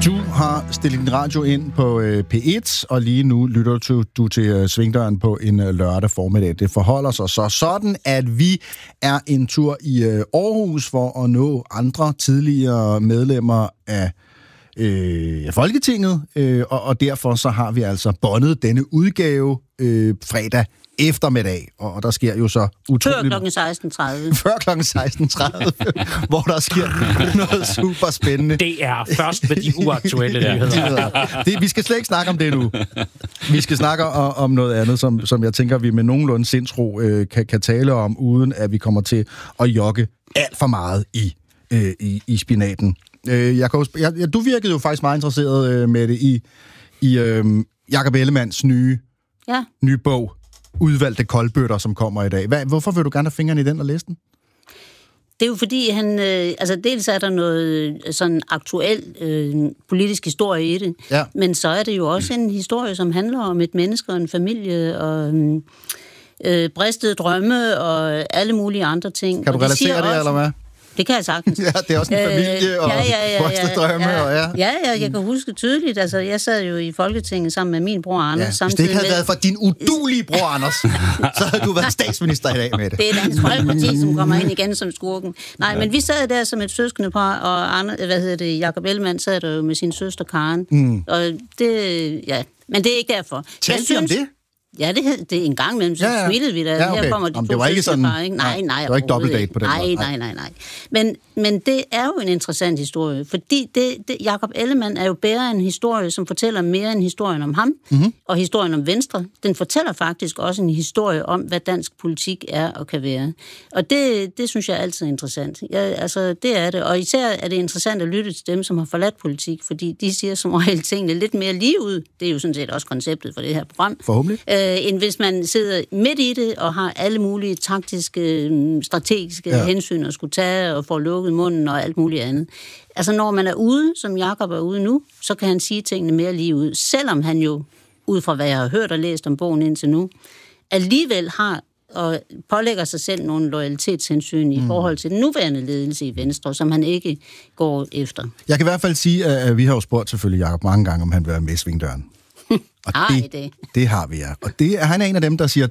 Du har stillet din radio ind på P1, og lige nu lytter du til Svingdøren på en lørdag formiddag. Det forholder sig så sådan, at vi er en tur i Aarhus for at nå andre tidligere medlemmer af Folketinget, og derfor så har vi altså båndet denne udgave fredag eftermiddag, og der sker jo så utroligt... Før kl. 16.30. Før kl. 16.30, hvor der sker noget super spændende. Det er først med de uaktuelle nyheder. Vi skal slet ikke snakke om det nu. Vi skal snakke om noget andet, som jeg tænker, vi med nogenlunde sindsro kan tale om, uden at vi kommer til at jogge alt for meget i spinaten. Du virkede jo faktisk meget interesseret med det i Jakob Ellemanns nye bog, Udvalgte koldbøtter, som kommer i dag. Hvorfor vil du gerne have fingrene i den og læse den? Det er jo fordi, han... dels er der noget sådan aktuel politisk historie i det, men så er det jo også en historie, som handler om et menneske og en familie og bristede drømme og alle mulige andre ting. Kan du relatere det, eller hvad? Det kan jeg sagtens. Ja, det er også en familie og bristede drømme. Ja, jeg kan huske tydeligt. Altså, jeg sad jo i Folketinget sammen med min bror Anders. Ja, hvis det ikke havde været for din udulige bror Anders, så havde du været statsminister i dag med det. Det er Dansk Folkeparti, som kommer ind igen som skurken. Nej, men vi sad der som et søskendepar, og Jakob Ellemann sad der jo med sin søster Karen. Og det, men det er ikke derfor. Talte om det? Ja, det er en gang imellem, så smilede vi da. Ja, okay. Her kommer de det var ikke sådan... Nej, det var ikke dobbeltdate på den måde. Nej. Men det er jo en interessant historie, fordi Jakob Ellemann er jo bærer en historie, som fortæller mere end historien om ham, og historien om Venstre. Den fortæller faktisk også en historie om, hvad dansk politik er og kan være. Og det synes jeg altid er interessant. Det er det. Og især er det interessant at lytte til dem, som har forladt politik, fordi de siger som regel tingene lidt mere lige ud. Det er jo sådan set også konceptet for det her program. Forhåbentlig. End hvis man sidder midt i det og har alle mulige taktiske, strategiske hensyn at skulle tage og få lukket munden og alt muligt andet. Altså når man er ude, som Jakob er ude nu, så kan han sige tingene mere lige ud. Selvom han jo, ud fra hvad jeg har hørt og læst om bogen indtil nu, alligevel har og pålægger sig selv nogle loyalitetshensyn i forhold til den nuværende ledelse i Venstre, som han ikke går efter. Jeg kan i hvert fald sige, at vi har jo spurgt selvfølgelig Jakob mange gange, om han vil være med i Svingdøren. Og det har vi, ja. Og han er en af dem, der siger,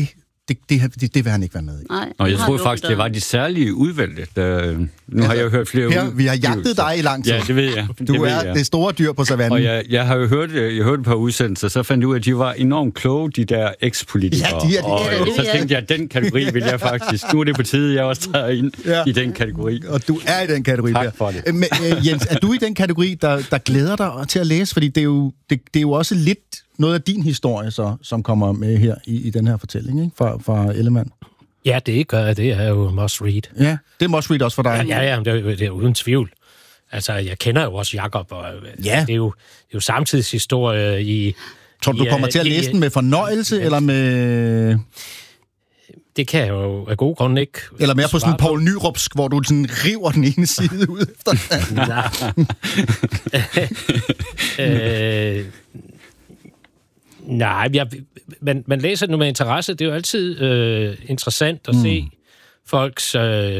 det vil han ikke være med i. Nej, og jeg tror faktisk, det var de særlige udvalgte. Nu har jeg jo hørt flere Per, vi har jagtet dig i lang tid. Ja, det ved jeg. Du er det store dyr på savannen. Og jeg har jo hørt et par udsendelser, så fandt jeg ud af, at de var enormt kloge, de der eks-politikere. Ja, de er og så tænkte jeg, at den kategori vil jeg faktisk. Nu er det på tide, jeg også tager ind i den kategori. Og du er i den kategori. Tak for det. Men, Jens, er du i den kategori, der glæder dig til at læse? Fordi det er jo også lidt noget af din historie, som kommer med her i den her fortælling, ikke? Fra Ellemann. Ja, det gør jeg. Det er jo must read. Ja, det er must read også for dig. Ja, det er uden tvivl. Altså, jeg kender jo også Jakob, og det er jo samtidshistorie i... Tror du kommer til at læse den med fornøjelse, eller med... Det kan jeg jo af gode grunde ikke. Eller mere på sådan Poul Nyrupsk, hvor du sådan river den ene side ud efter den. Nej, man læser det nu med interesse. Det er jo altid interessant at se folks...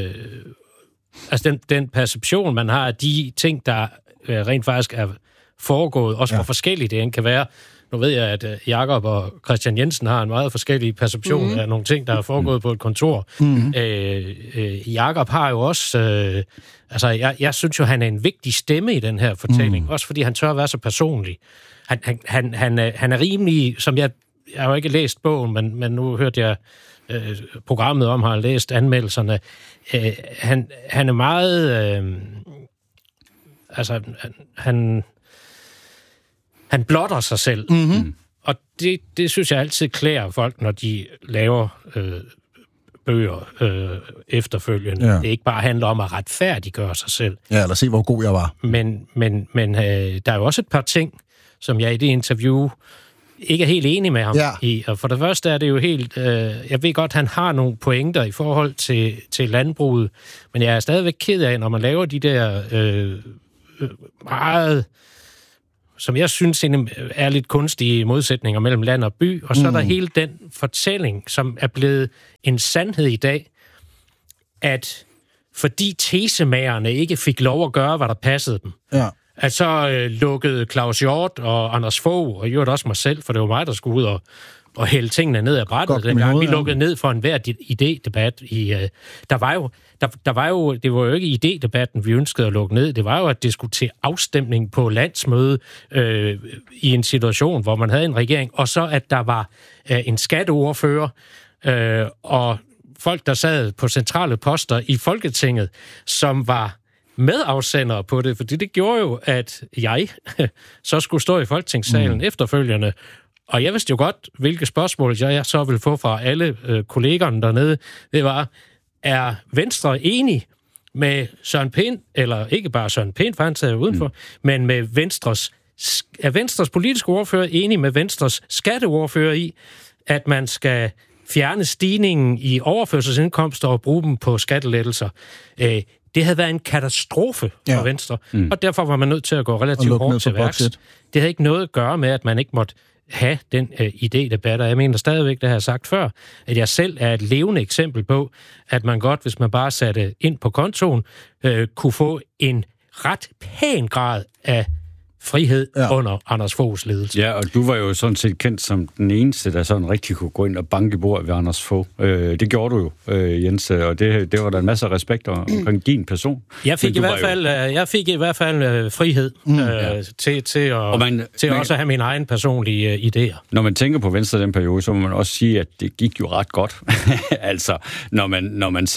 den perception, man har af de ting, der rent faktisk er foregået, også hvor forskelligt det end kan være. Nu ved jeg, at Jakob og Christian Jensen har en meget forskellig perception af nogle ting, der er foregået på et kontor. Jakob har jo også... jeg synes jo, han er en vigtig stemme i den her fortælling, også fordi han tør at være så personlig. Han er rimelig, som jeg har jo ikke læst bogen, men nu hørte jeg programmet om, har læst anmeldelserne. Han er meget... Han blotter sig selv. Og det synes jeg altid klæder folk, når de laver bøger efterfølgende. Det ikke bare handler om at retfærdiggøre sig selv. Ja, eller se, hvor god jeg var. Men der er jo også et par ting, som jeg i det interview ikke er helt enig med ham i. Og for det første er det jo helt... jeg ved godt, han har nogle pointer i forhold til landbruget, men jeg er stadigvæk ked af, når man laver de der meget... som jeg synes er lidt kunstige modsætninger mellem land og by, og så er der hele den fortælling, som er blevet en sandhed i dag, at fordi tesemagerne ikke fik lov at gøre, hvad der passede dem, at så lukkede Claus Hjort og Anders Fogh, og gjorde også mig selv, for det var mig, der skulle ud og hælde tingene ned ad brættet dengang. Vi lukkede ned for enhver idédebat. Det var jo ikke idédebatten, vi ønskede at lukke ned. Det var jo, at det skulle til afstemning på landsmøde i en situation, hvor man havde en regering, og så at der var en skatteordfører og folk, der sad på centrale poster i Folketinget, som var medafsendere på det, fordi det gjorde jo, at jeg så skulle stå i Folketingssalen efterfølgende. Og jeg vidste jo godt, hvilke spørgsmål jeg så ville få fra alle kollegerne dernede. Det var, er Venstre enig med Søren Pind, eller ikke bare Søren Pind, for han sad udenfor, men med er Venstres politiske ordfører enig med Venstres skatteordfører i, at man skal fjerne stigningen i overførselsindkomster og bruge dem på skattelettelser. Det havde været en katastrofe for Venstre, og derfor var man nødt til at gå relativt hårdt til værks. Det havde ikke noget at gøre med, at man ikke måtte have den idédebat, og jeg mener stadigvæk, det har jeg sagt før, at jeg selv er et levende eksempel på, at man godt, hvis man bare satte ind på kontoen, kunne få en ret pæn grad af frihed under Anders Foghs ledelse. Ja, og du var jo sådan set kendt som den eneste, der sådan rigtig kunne gå ind og banke i bordet ved Anders Fogh. Det gjorde du jo, Jens, og det var der en masse respekt omkring din person. Jeg fik i hvert fald frihed til også at have mine egne personlige idéer. Når man tænker på Venstre den periode, så må man også sige, at det gik jo ret godt. Altså, når man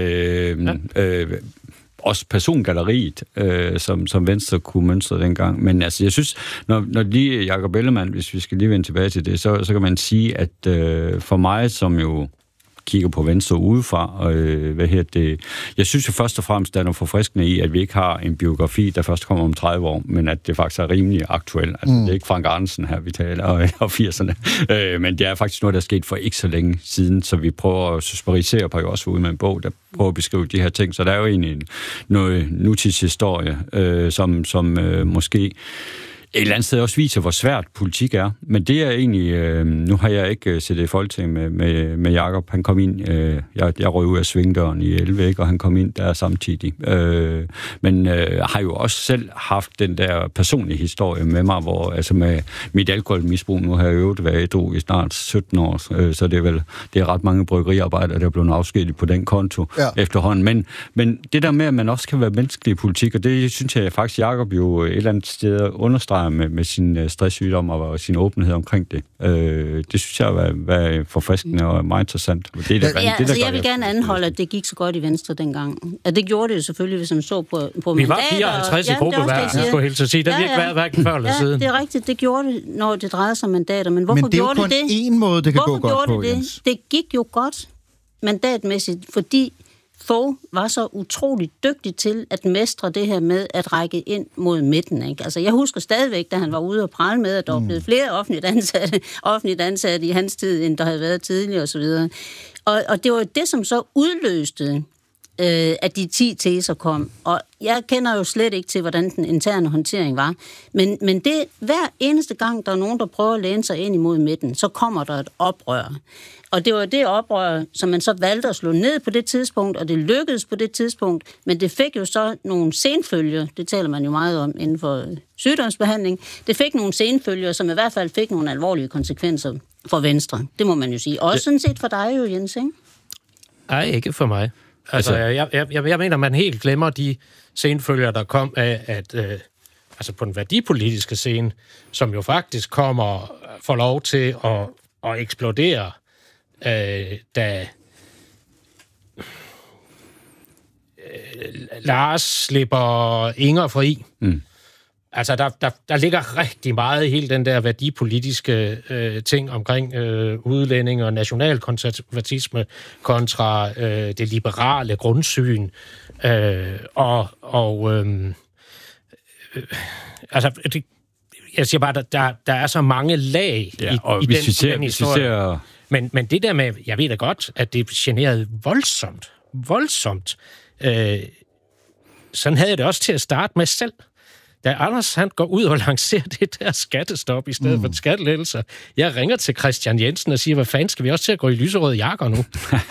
ser også persongalleriet, som Venstre kunne mønstre dengang. Men altså, jeg synes, når lige Jakob Ellemann, hvis vi skal lige vende tilbage til det, så kan man sige, at for mig, som jo kigger på Venstre udefra, jeg synes jo først og fremmest, der er noget forfriskende i, at vi ikke har en biografi, der først kommer om 30 år, men at det faktisk er rimelig aktuelt. Altså, det er ikke Frank Andersen her, vi taler, og 80'erne. Men det er faktisk noget, der er sket for ikke så længe siden, så vi prøver at systematisere på, også ude med en bog, der prøver at beskrive de her ting. Så der er jo egentlig noget nutidshistorie, som måske et eller andet sted også viser, hvor svært politik er. Men det er egentlig... nu har jeg ikke siddet i Folketinget med Jakob. Han kom ind... jeg røg ud af svingdøren i 11, ikke? Og han kom ind der samtidig. Men har jo også selv haft den der personlige historie med mig, hvor altså med mit alkoholmisbrug, nu har jeg jo været ædru i snart 17 år, så det er ret mange bryggeriarbejdere, der er blevet afskediget på den konto efterhånden. Men det der med, at man også kan være menneskelig i politik, og det synes jeg faktisk, Jakob jo et eller andet sted understreger med sin stresssygdom og sin åbenhed omkring det. Det synes jeg var forfriskende og meget interessant. Jeg vil gerne anholde, at det gik så godt i Venstre dengang. At det gjorde det jo selvfølgelig, hvis man så på mandater. Vi var 54 i gruppeværelsen, skulle helt så sige. Der har ikke været hverken før eller siden. det er rigtigt. Det gjorde det, når det drejede sig om mandater. Men hvorfor gjorde det det? Men det er jo på en måde, det kan gå godt på, Jens. Det gik jo godt mandatmæssigt, fordi Fogh var så utroligt dygtig til at mestre det her med at række ind mod midten. Ikke? Altså, jeg husker stadigvæk, da han var ude og prale med, at der blev flere offentligt ansatte i hans tid, end der havde været tidligere osv. Og det var det, som så udløste, at de 10 teser kom. Og jeg kender jo slet ikke til, hvordan den interne håndtering var. Men det, hver eneste gang, der er nogen, der prøver at læne sig ind imod midten, så kommer der et oprør. Og det var det oprør, som man så valgte at slå ned på det tidspunkt, og det lykkedes på det tidspunkt, men det fik jo så nogle senfølger, det taler man jo meget om inden for sygdomsbehandling, det fik nogle senfølger, som i hvert fald fik nogle alvorlige konsekvenser for Venstre. Det må man jo sige. Også sådan set for dig jo, Jens, ikke? Nej, ikke for mig. Altså, jeg mener, man helt glemmer de senfølger, der kom af, at altså på den værdipolitiske scene, som jo faktisk får lov til at eksplodere, da Lars slipper Inger fri. Altså, der ligger rigtig meget i hele den der værdipolitiske ting omkring udlænding og nationalkonservatisme kontra det liberale grundsyn. Jeg siger bare, der er så mange lag i den historie. Men det der med, jeg ved da godt, at det generede voldsomt. Sådan havde jeg det også til at starte med selv. Da Anders han går ud og lancerer det der skattestop i stedet for skattelettelser, jeg ringer til Christian Jensen og siger, hvad fanden skal vi også til at gå i lyserøde jakker nu?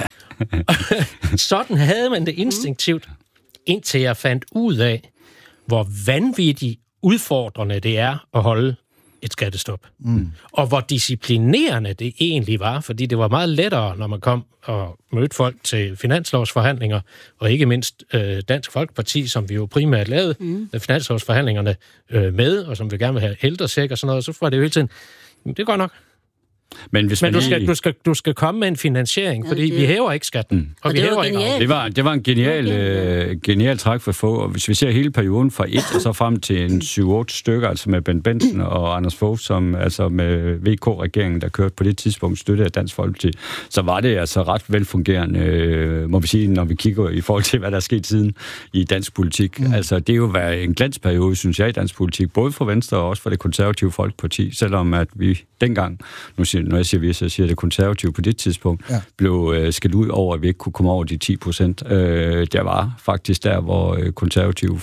Sådan havde man det instinktivt, indtil jeg fandt ud af, hvor vanvittig udfordrende det er at holde et skattestop. Og hvor disciplinerende det egentlig var, fordi det var meget lettere, når man kom og mødte folk til finanslovsforhandlinger, og ikke mindst Dansk Folkeparti, som vi jo primært lavede finanslovsforhandlingerne med, og som vi gerne vil have ældrecheck og sådan noget, så var det jo hele tiden, det er godt nok. Men du skal komme med en finansiering, fordi vi hæver ikke skatten. Og vi hæver ikke. Det var en genial træk for få, og hvis vi ser hele perioden fra 1 og så frem til en 7-8 stykker, altså med Bent Benson og Anders Fogh, som altså med VK-regeringen, der kørte på det tidspunkt støtte af Dansk Folkeparti, så var det altså ret velfungerende, må vi sige, når vi kigger i forhold til, hvad der er sket siden i dansk politik. Altså, det er jo været en glansperiode, synes jeg, i dansk politik, både for Venstre og også for det konservative Folkeparti, selvom at vi dengang, når jeg siger vi, så siger det konservative på det tidspunkt, blev skældt ud over, at vi ikke kunne komme over de 10%. Der var faktisk der, hvor konservative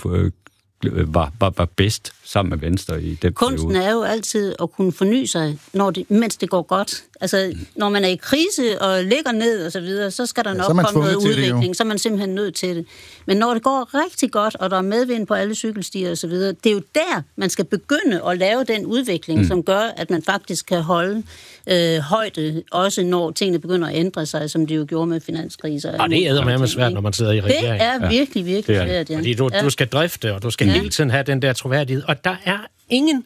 var bedst sammen med Venstre i den Kunsten periode. er jo altid at kunne forny sig, mens det går godt. Altså, når man er i krise og ligger ned og så videre, så skal der nok komme noget udvikling, så er man simpelthen nødt til det. Men når det går rigtig godt, og der er medvind på alle cykelstier og så videre, det er jo der, man skal begynde at lave den udvikling, som gør, at man faktisk kan holde højde, også når tingene begynder at ændre sig, som de jo gjorde med finanskriser. Og det er eddermame svært, når man sidder i regering. Det er virkelig svært, ja. Fordi du skal drifte, og du skal hele tiden have den der troværdighed, og der er ingen...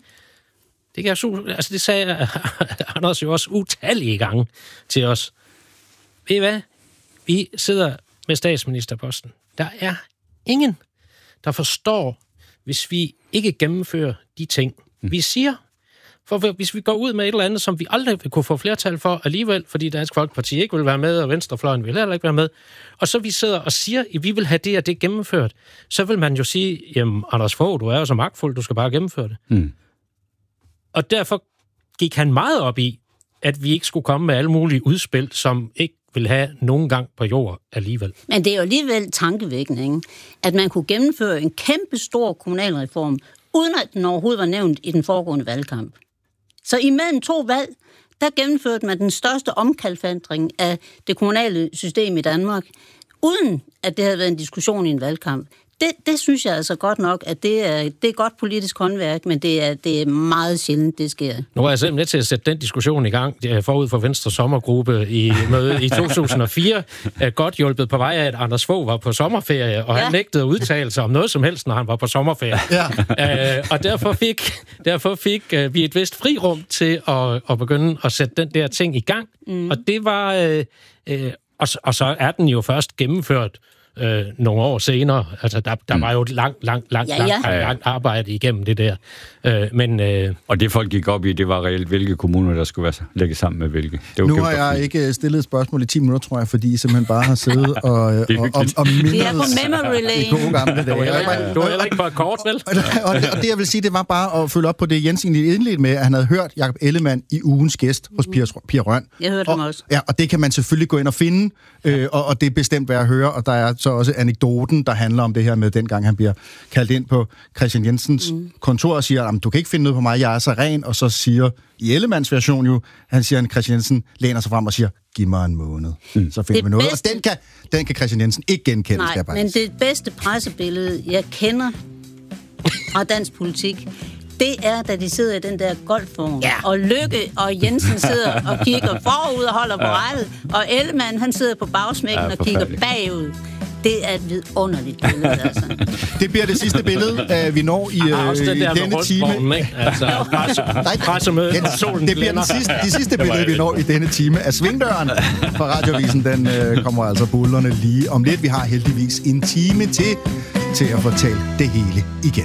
Det sagde Anders jo også utallige gange til os. Ved I hvad? Vi sidder med statsministerposten. Der er ingen, der forstår, hvis vi ikke gennemfører de ting, vi siger. For hvis vi går ud med et eller andet, som vi aldrig vil kunne få flertal for alligevel, fordi Dansk Folkeparti ikke vil være med, og Venstrefløjen vil heller ikke være med, og så vi sidder og siger, at vi vil have det og det gennemført, så vil man jo sige, jamen Anders Fogh, du er jo så magtfuld, du skal bare gennemføre det. Og derfor gik han meget op i, at vi ikke skulle komme med alle mulige udspil, som ikke vil have nogen gang på jord alligevel. Men det er jo alligevel tankevækkende, ikke? At man kunne gennemføre en kæmpe stor kommunalreform, uden at den overhovedet var nævnt i den foregående valgkamp. Så imellem 2 valg, der gennemførte man den største omkalfatring af det kommunale system i Danmark, uden at det havde været en diskussion i en valgkamp. Det synes jeg altså godt nok, at det er godt politisk håndværk, men det er meget sjældent, det sker. Nu er jeg simpelthen nødt til at sætte den diskussion i gang forud for Venstre sommergruppe i mødet i 2004. Godt hjulpet på vej af, at Anders Fogh var på sommerferie, og han nægtede at udtale sig om noget som helst, når han var på sommerferie. Og derfor fik vi et vist frirum til at begynde at sætte den der ting i gang. Og det var... og så er den jo først gennemført nogle år senere. Altså, der var jo et langt arbejde igennem det der. Og det folk gik op i, det var reelt, hvilke kommuner, der skulle lægge sammen med hvilke. Nu har jeg ikke stillet et spørgsmål i 10 minutter, tror jeg, fordi I simpelthen bare har siddet og mindet... Det er på memory lane. Du er heller ikke på et kort, vel? Og det, jeg vil sige, det var bare at følge op på det, Jens egentlig indledte med, at han havde hørt Jakob Ellemann i ugens gæst hos Pia Røn. Jeg hørte ham også. Ja, og det kan man selvfølgelig gå ind og finde, og det er bestemt værd at høre, og der er så også anekdoten, der handler om det her med, dengang han bliver kaldt ind på Christian Jensens kontor og siger, du kan ikke finde noget på mig, jeg er så ren, og så siger, i Ellemanns version jo, han siger, at Christian Jensen læner sig frem og siger, giv mig en måned, så finder vi noget. Og den kan Christian Jensen ikke genkende. Nej, men det bedste pressebillede, jeg kender fra dansk politik, det er, da de sidder i den der golfvogn, og Løkke og Jensen sidder og kigger forud og holder på rettet, og Ellemann, han sidder på bagsmækken og kigger bagud. Det er et vidunderligt billede, altså. Det bliver det sidste billede, vi når i denne time. Altså, pressemødet, solen det bliver det sidste billede, vi når i denne time af Svingdøren fra Radioavisen. Den kommer altså bullerne lige om lidt. Vi har heldigvis en time til at fortælle det hele igen.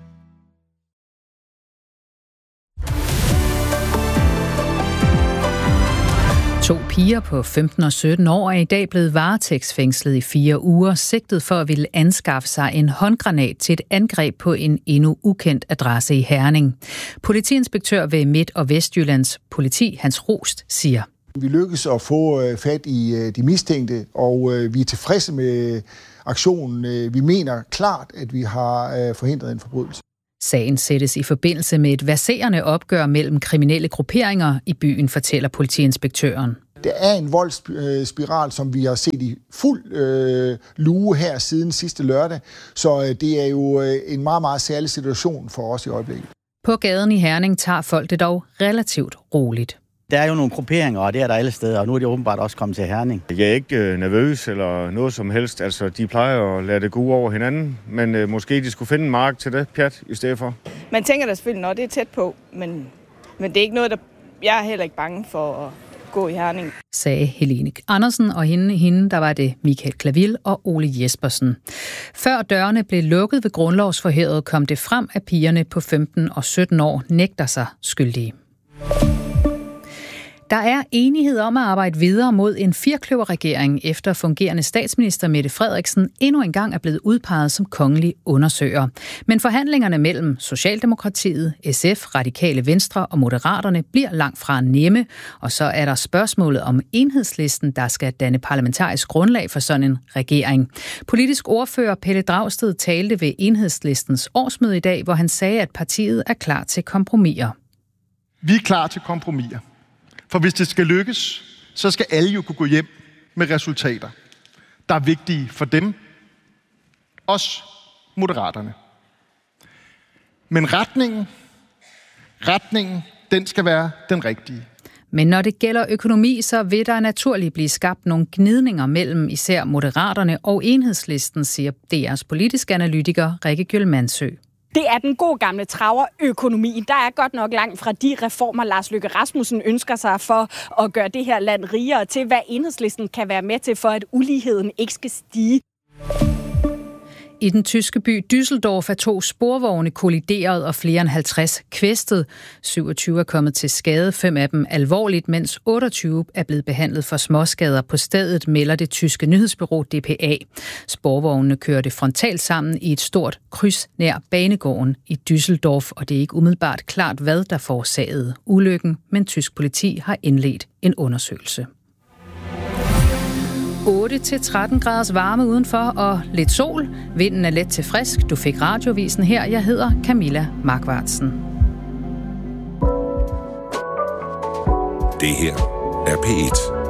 To piger på 15 og 17 år er i dag blevet varetægtsfængslet i 4 uger, sigtet for at ville anskaffe sig en håndgranat til et angreb på en endnu ukendt adresse i Herning. Politiinspektør ved Midt- og Vestjyllands politi, Hans Rost, siger: Vi lykkes at få fat i de mistænkte, og vi er tilfredse med aktionen. Vi mener klart, at vi har forhindret en forbrydelse. Sagen sættes i forbindelse med et verserende opgør mellem kriminelle grupperinger i byen, fortæller politiinspektøren. Det er en voldsspiral, som vi har set i fuld luge her siden sidste lørdag, så det er jo en meget, meget særlig situation for os i øjeblikket. På gaden i Herning tager folk det dog relativt roligt. Der er jo nogle grupperinger, og det er der alle steder, og nu er de åbenbart også kommet til Herning. Jeg er ikke nervøs eller noget som helst. Altså, de plejer at lade det gå over hinanden, men måske de skulle finde en mark til det pjat i stedet for. Man tænker da selvfølgelig, når det er tæt på, men det er ikke noget, der... Jeg er heller ikke bange for at gå i Herning, sagde Helene Andersen, og hende der var det Michael Klavil og Ole Jespersen. Før dørene blev lukket ved grundlovsforhøret, kom det frem, at pigerne på 15 og 17 år nægter sig skyldige. Der er enighed om at arbejde videre mod en firkløverregering, efter fungerende statsminister Mette Frederiksen endnu engang er blevet udpeget som kongelig undersøger. Men forhandlingerne mellem Socialdemokratiet, SF, Radikale Venstre og Moderaterne bliver langt fra nemme, og så er der spørgsmålet om Enhedslisten, der skal danne parlamentarisk grundlag for sådan en regering. Politisk ordfører Pelle Dragsted talte ved Enhedslistens årsmøde i dag, hvor han sagde, at partiet er klar til kompromiser. Vi er klar til kompromiser. For hvis det skal lykkes, så skal alle jo kunne gå hjem med resultater, der er vigtige for dem, os Moderaterne. Men retningen, den skal være den rigtige. Men når det gælder økonomi, så vil der naturligt blive skabt nogle gnidninger mellem især Moderaterne og Enhedslisten, siger DR's politiske analytiker Rikke Gjøl-Mandsø. Det er den gode gamle traverøkonomi. Der er godt nok langt fra de reformer, Lars Løkke Rasmussen ønsker sig for at gøre det her land rigere, til hvad Enhedslisten kan være med til, for at uligheden ikke skal stige. I den tyske by Düsseldorf er 2 sporvogne kollideret og flere end 50 kvæstet. 27 er kommet til skade, 5 af dem alvorligt, mens 28 er blevet behandlet for småskader på stedet, melder det tyske nyhedsbureau DPA. Sporvognene kørte frontalt sammen i et stort kryds nær banegården i Düsseldorf, og det er ikke umiddelbart klart, hvad der forårsagede ulykken, men tysk politi har indledt en undersøgelse. 8-13 graders varme udenfor og lidt sol. Vinden er let til frisk. Du fik radiovisen her. Jeg hedder Camilla Markvartsen. Det her er P1.